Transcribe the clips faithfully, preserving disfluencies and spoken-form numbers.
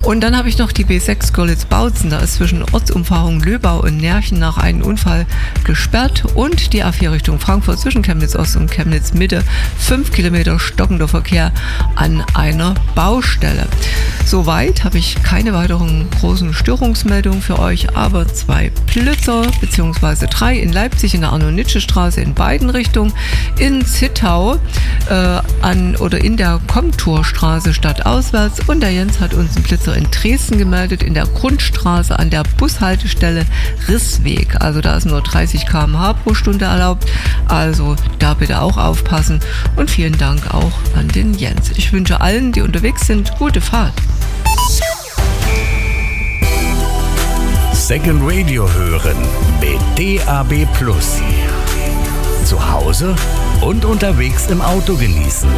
Und dann habe ich noch die B sechs Görlitz-Bautzen. Da ist zwischen Ortsumfahrung Löbau und Närchen nach einem Unfall gesperrt. Und die A vier Richtung Frankfurt zwischen Chemnitz Ost und Chemnitz Mitte. Fünf Kilometer stockender Verkehr an einer Baustelle. Soweit habe ich keine weiteren großen Störungsmeldungen für euch, aber zwei Blitzer beziehungsweise drei in Leipzig in der Arno-Nitsche-Straße in beiden Richtungen, in Zittau äh, an oder in der Komturstraße stadtauswärts, und der Jens hat uns einen Blitzer in Dresden gemeldet, in der Grundstraße an der Bushaltestelle Rissweg. Also da ist nur dreißig Kilometer pro Stunde pro Stunde erlaubt, also da bitte auch aufpassen, und vielen Dank auch an den Jens. Ich wünsche allen, die unterwegs sind, gute Fahrt. Second Radio hören mit D A B Plus. Zu Hause und unterwegs im Auto genießen.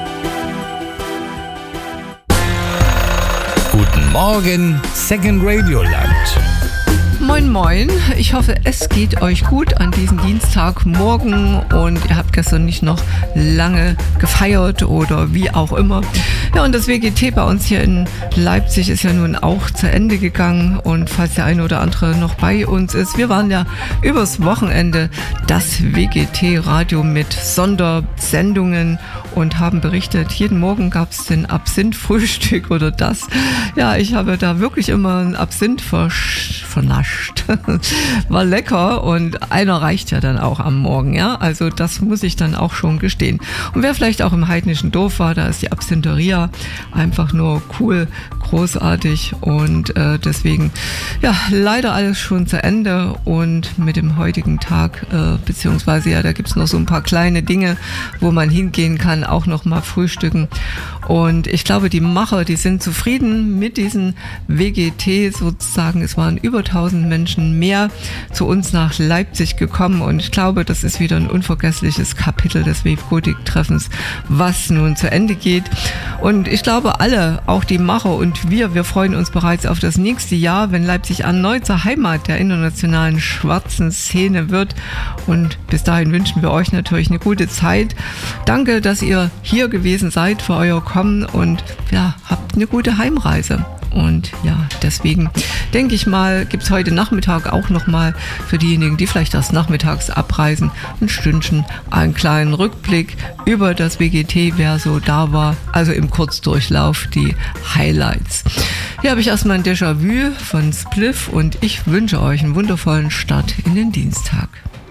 Guten Morgen, Second Radio Land. Moin moin, ich hoffe, es geht euch gut an diesem Dienstagmorgen und ihr habt gestern nicht noch lange gefeiert oder wie auch immer. Ja, und das W G T bei uns hier in Leipzig ist ja nun auch zu Ende gegangen, und falls der eine oder andere noch bei uns ist, wir waren ja übers Wochenende das W G T-Radio mit Sondersendungen und haben berichtet, jeden Morgen gab es den Absinth-Frühstück oder das. Ja, ich habe da wirklich immer einen Absinth versch- vernascht. War lecker, und einer reicht ja dann auch am Morgen, ja. Also das muss ich dann auch schon gestehen. Und wer vielleicht auch im heidnischen Dorf war, da ist die Absintheria einfach nur cool, großartig, und äh, deswegen, ja, leider alles schon zu Ende, und mit dem heutigen Tag, äh, beziehungsweise ja, da gibt's noch so ein paar kleine Dinge, wo man hingehen kann, auch noch mal frühstücken. Und ich glaube, die Macher, die sind zufrieden mit diesem W G T sozusagen. Es waren über tausend Menschen mehr zu uns nach Leipzig gekommen, und ich glaube, das ist wieder ein unvergessliches Kapitel des Wave-Gotik-Treffens, was nun zu Ende geht. Und ich glaube, alle, auch die Macher und wir, wir freuen uns bereits auf das nächste Jahr, wenn Leipzig erneut zur Heimat der internationalen schwarzen Szene wird. Und bis dahin wünschen wir euch natürlich eine gute Zeit. Danke, dass ihr hier gewesen seid für euer Kommen, und ja, habt eine gute Heimreise. Und ja, deswegen denke ich mal, gibt es heute Nachmittag auch nochmal für diejenigen, die vielleicht erst nachmittags abreisen, ein Stündchen einen kleinen Rückblick über das W G T, wer so da war. Also im Kurzdurchlauf die Highlights. Hier habe ich erstmal ein Déjà-vu von Spliff, und ich wünsche euch einen wundervollen Start in den Dienstag.